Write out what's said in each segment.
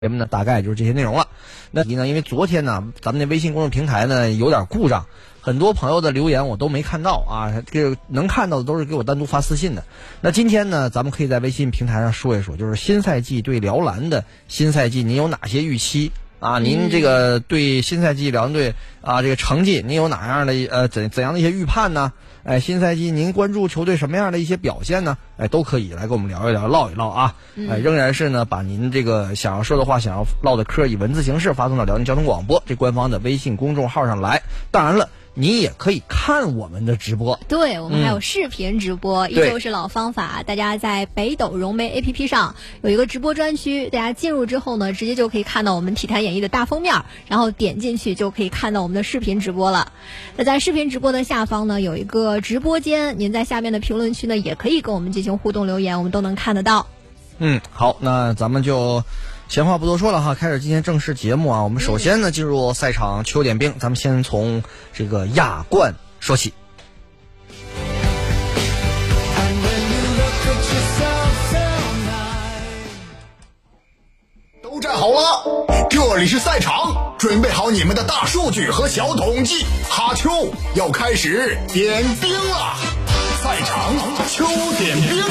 节目呢，大概就是这些内容了。那因为昨天呢，咱们的微信公众平台呢有点故障，很多朋友的留言我都没看到啊，这个能看到的都是给我单独发私信的。那今天呢，咱们可以在微信平台上说一说，就是新赛季对辽篮的新赛季，您有哪些预期啊？您这个对新赛季辽篮队啊这个成绩，您有哪样的怎样的一些预判呢？新赛季您关注球队什么样的一些表现呢？都可以来跟我们聊一聊，唠一唠啊。仍然是呢，把您这个想要说的话、想要唠的嗑以文字形式发送到辽宁交通广播这官方的微信公众号上来。当然了，你也可以看我们的直播， 对，我们还有视频直播，依旧是老方法。大家在北斗融媒 APP 上有一个直播专区，大家进入之后呢，直接就可以看到我们体坛演绎的大封面，然后点进去就可以看到我们的视频直播了。那在视频直播的下方呢，有一个直播间，您在下面的评论区呢，也可以跟我们进行互动留言，我们都能看得到。 好，那咱们就闲话不多说了哈，开始今天正式节目啊。我们首先呢进入赛场球点兵，咱们先从这个亚冠说起。 都站好了，这里是赛场，准备好你们的大数据和小统计，哈秋要开始点兵了。赛场秋点兵。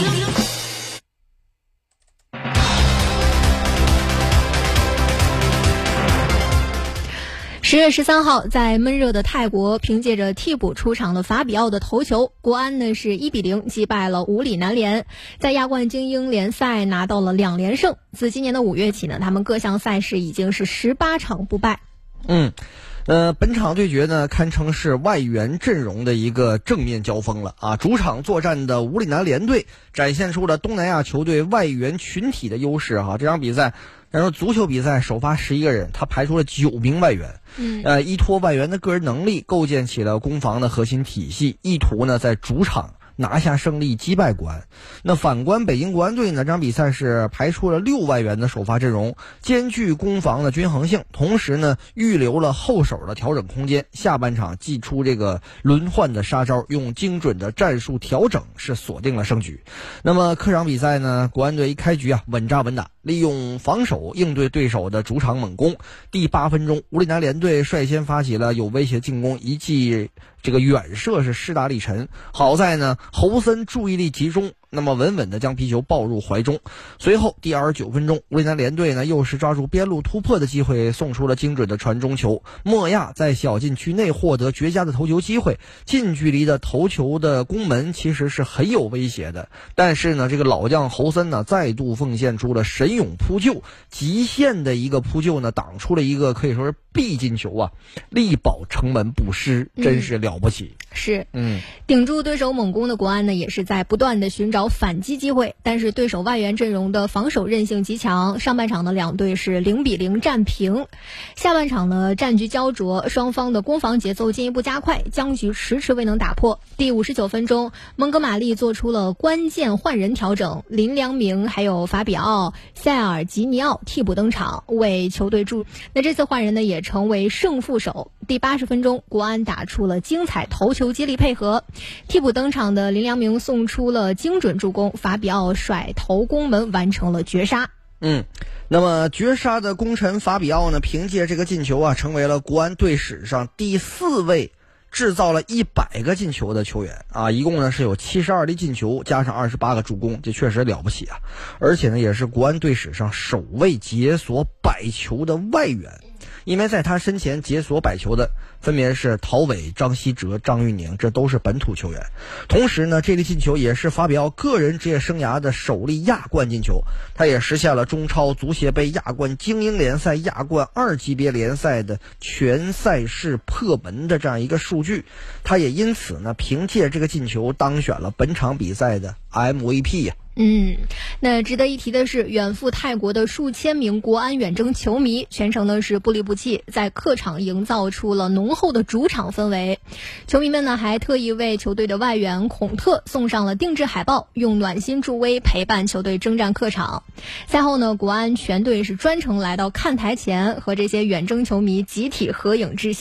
10月13号，在闷热的泰国，凭借着替补出场的法比奥的头球，国安呢是1-0击败了五里南联，在亚冠精英联赛拿到了2连胜。自今年的5月起呢，他们各项赛事已经是18场不败。 本场对决呢，堪称是外援阵容的一个正面交锋了啊！主场作战的五里南联队展现出了东南亚球队外援群体的优势哈。这场比赛，然后足球比赛首发11个人，他排出了9名外援，依托外援的个人能力，构建起了攻防的核心体系，意图呢在主场拿下胜利，击败国安。那反观北京国安队呢，这场比赛是排出了6外援的首发阵容，兼具攻防的均衡性，同时呢预留了后手的调整空间。下半场祭出这个轮换的杀招，用精准的战术调整是锁定了胜局。那么客场比赛呢，国安队一开局稳扎稳打，利用防守应对对手的主场猛攻。第8分钟，五里南联队率先发起了有威胁进攻，一记这个远射是势大力沉，好在呢侯森注意力集中，那么稳稳地将皮球抱入怀中。随后第29分钟，五里南联队呢又是抓住边路突破的机会，送出了精准的传中球。莫亚在小禁区内获得绝佳的头球机会，近距离的头球的攻门其实是很有威胁的。但是呢，这个老将侯森呢再度奉献出了神勇扑救，极限的一个扑救呢，挡出了一个可以说是必进球啊，力保城门不失，真是了不起。 是，顶住对手猛攻的国安呢，也是在不断的寻找反击机会，但是对手外援阵容的防守韧性极强，上半场的两队是0-0战平。下半场呢，战局焦灼，双方的攻防节奏进一步加快，僵局迟迟未能打破。第59分钟，蒙哥马利做出了关键换人调整，林良铭还有法比奥、塞尔吉尼奥替补登场，为球队助。那这次换人呢，也成为胜负手。第80分钟，国安打出了精彩头球接力配合，替补登场的林良铭送出了精准助攻，法比奥甩头攻门完成了绝杀。 那么绝杀的功臣法比奥呢，凭借这个进球啊，成为了国安队史上第4位制造了100个进球的球员啊，一共呢是有72粒进球加上28个助攻，这确实了不起啊！而且呢，也是国安队史上首位解锁100球的外援。因为在他身前解锁100球的分别是陶伟、张稀哲、张玉宁，这都是本土球员。同时呢，这粒进球也是法比奥个人职业生涯的首粒亚冠进球，他也实现了中超足协杯亚冠精英联赛亚冠2级别联赛的全赛事破门的这样一个数据。他也因此呢，凭借这个进球当选了本场比赛的 MVP 呀。 那值得一提的是，远赴泰国的数千名国安远征球迷全程呢是不离不弃，在客场营造出了浓厚的主场氛围。球迷们呢还特意为球队的外援孔特送上了定制海报，用暖心助威陪伴球队征战客场。赛后呢，国安全队是专程来到看台前和这些远征球迷集体合影致谢。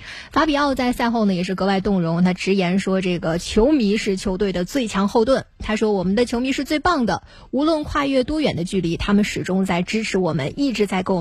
法比奥在赛后呢也是格外动容，他直言说这个球迷是球队的最强后盾。他说我们的球迷是最棒的，无论跨越多远的距离，他们始终在支持我们，一直在给我们